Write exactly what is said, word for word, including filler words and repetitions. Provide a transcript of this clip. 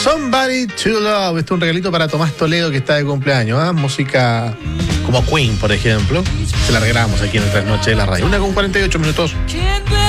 Somebody to Love. Esto es un regalito para Tomás Toledo, que está de cumpleaños. ¿eh? Música como Queen, por ejemplo. Se la regalamos aquí en nuestras noches de la radio. Una con cuarenta y ocho minutos.